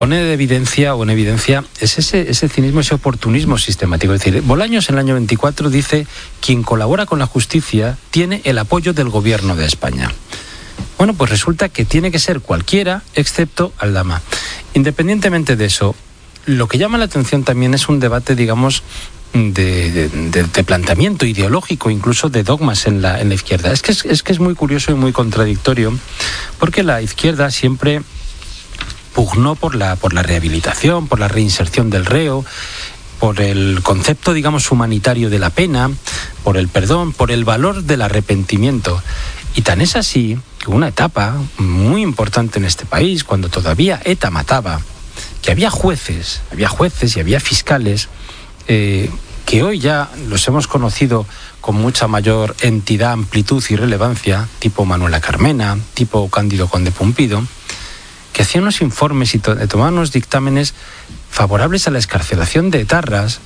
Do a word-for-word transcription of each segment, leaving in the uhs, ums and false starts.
pone de evidencia o en evidencia es ese, ese cinismo, ese oportunismo sistemático. Es decir, Bolaños en el año veinticuatro dice: quien colabora con la justicia tiene el apoyo del gobierno de España. Bueno, pues resulta que tiene que ser cualquiera excepto Aldama. Independientemente de eso, lo que llama la atención también es un debate, digamos, de, de, de, de planteamiento ideológico, incluso de dogmas en la, en la izquierda. Es que es, es que es muy curioso y muy contradictorio, porque la izquierda siempre pugnó por la, por la rehabilitación, por la reinserción del reo, por el concepto, digamos, humanitario de la pena, por el perdón, por el valor del arrepentimiento. Y tan es así que una etapa muy importante en este país, cuando todavía ETA mataba, que había jueces, había jueces y había fiscales, eh, que hoy ya los hemos conocido con mucha mayor entidad, amplitud y relevancia, tipo Manuela Carmena, tipo Cándido Conde Pumpido, que hacían unos informes y to- tomaban unos dictámenes favorables a la excarcelación de etarras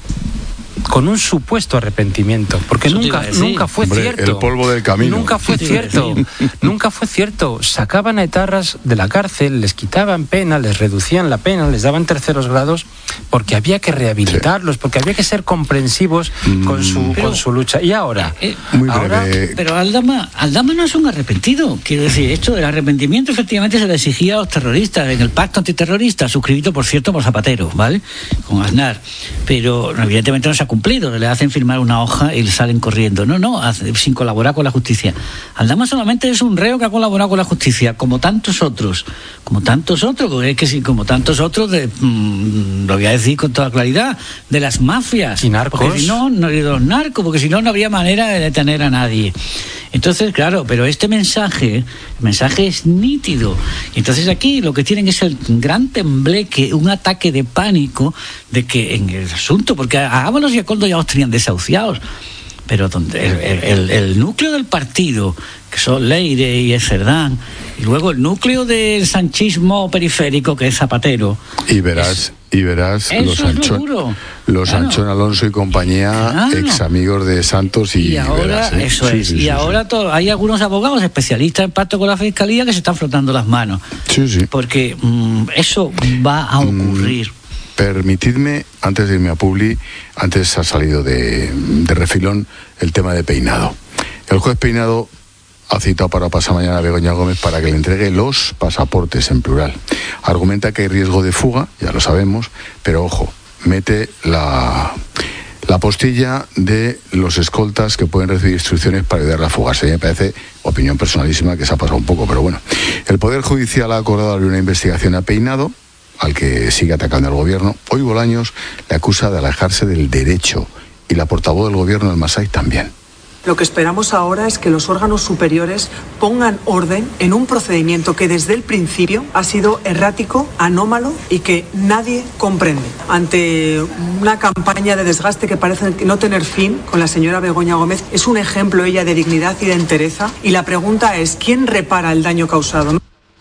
con un supuesto arrepentimiento, porque Eso nunca, nunca fue Hombre, cierto. el polvo del camino. Nunca fue cierto. Nunca fue cierto. Sacaban a etarras de la cárcel, les quitaban pena, les reducían la pena, les daban terceros grados, porque había que rehabilitarlos, porque había que ser comprensivos mm. con su pero, con su lucha. Y ahora, eh, muy ahora breve. Pero Aldama, Aldama no es un arrepentido. Quiero decir, esto del arrepentimiento efectivamente se le exigía a los terroristas en el pacto antiterrorista, suscrito, por cierto, por Zapatero, ¿vale? Con Aznar. Pero evidentemente no se ha cumplido. Le hacen firmar una hoja y le salen corriendo. No, no, sin colaborar con la justicia. Aldama solamente es un reo que ha colaborado con la justicia, como tantos otros. Como tantos otros, porque es que sí, como tantos otros, de, mmm, lo voy a decir con toda claridad, de las mafias. Y narcos. Porque si no, no, de los narcos, porque si no, no habría manera de detener a nadie. Entonces, claro, pero este mensaje, el mensaje es nítido. Entonces aquí lo que tienen es el gran tembleque, un ataque de pánico de que en el asunto, porque a Ábalos y a Koldo ya los tenían desahuciados, pero donde el, el, el núcleo del partido, que son Leire y Cerdán, y luego el núcleo del sanchismo periférico, que es Zapatero. Y verás, es, y verás los Anchón, los claro. Anchón Alonso y compañía, claro. ex amigos de Santos y, y ahora verás, ¿eh? eso sí, es. Sí, y sí, ahora sí. Todo, hay algunos abogados especialistas en pacto con la fiscalía que se están frotando las manos. Sí, sí. Porque mmm, eso va a ocurrir. Mm. Permitidme, antes de irme a Publi, antes ha salido de, de refilón el tema de Peinado. El juez Peinado ha citado para pasar mañana a Begoña Gómez para que le entregue los pasaportes en plural. Argumenta que hay riesgo de fuga, ya lo sabemos, pero ojo, mete la, la postilla de los escoltas que pueden recibir instrucciones para ayudarla a fugarse. Me parece, opinión personalísima, que se ha pasado un poco, pero bueno. El Poder Judicial ha acordado abrir una investigación a Peinado, al que sigue atacando al gobierno. Hoy Bolaños le acusa de alejarse del derecho y la portavoz del gobierno del Masai también. Lo que esperamos ahora es que los órganos superiores pongan orden en un procedimiento que desde el principio ha sido errático, anómalo y que nadie comprende. Ante una campaña de desgaste que parece no tener fin con la señora Begoña Gómez, es un ejemplo ella de dignidad y de entereza, y la pregunta es, ¿quién repara el daño causado?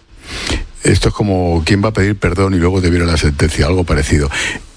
Esto es como quién va a pedir perdón y luego te viene la sentencia, algo parecido.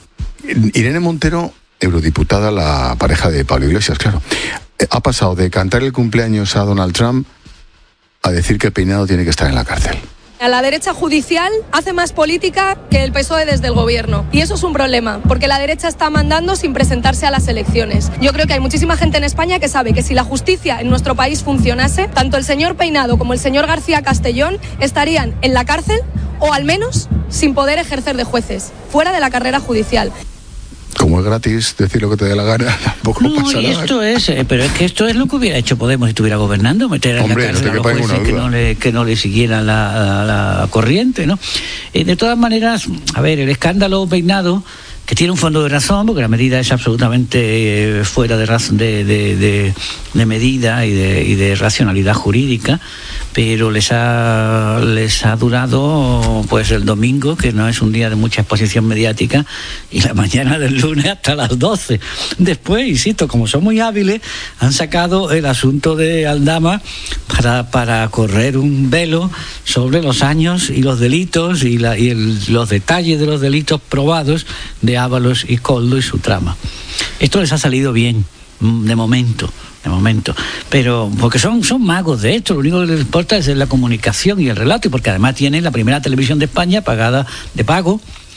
Irene Montero, eurodiputada, la pareja de Pablo Iglesias, claro, ha pasado de cantar el cumpleaños a Donald Trump a decir que Peinado tiene que estar en la cárcel. A la derecha judicial hace más política que el P S O E desde el gobierno. Y eso es un problema, porque la derecha está mandando sin presentarse a las elecciones. Yo creo que hay muchísima gente en España que sabe que si la justicia en nuestro país funcionase, tanto el señor Peinado como el señor García Castellón estarían en la cárcel o al menos sin poder ejercer de jueces, fuera de la carrera judicial. Como es gratis decir lo que te dé la gana, tampoco no, pasa y nada. Esto es, eh, pero es que esto es lo que hubiera hecho Podemos si estuviera gobernando, meter Hombre, en la cárcel no a los jueces que no, le, que no le siguieran la, la, la corriente, ¿no? Eh, de todas maneras, a ver, el escándalo Peinado, que tiene un fondo de razón, porque la medida es absolutamente eh, fuera de, razón, de, de, de, de medida y de, y de racionalidad jurídica, pero les ha les ha durado pues el domingo, que no es un día de mucha exposición mediática, y la mañana del lunes hasta las doce. Después, insisto, como son muy hábiles, han sacado el asunto de Aldama para, para correr un velo sobre los años y los delitos y, la, y el, los detalles de los delitos probados de Ábalos y Koldo y su trama. Esto les ha salido bien, de momento. De momento, pero porque son, son magos de esto, lo único que les importa es la comunicación y el relato, y porque además tienen la primera televisión de España pagada de pago,